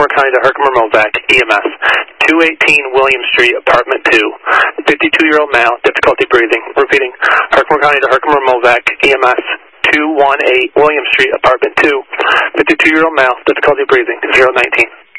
Herkimer County to Herkimer Movac, EMS. 218 William Street, Apartment 2. 52-year-old male, difficulty breathing. Repeating, Herkimer County to Herkimer Movac, EMS. 218 William Street, Apartment 2. 52-year-old male, difficulty breathing. 019.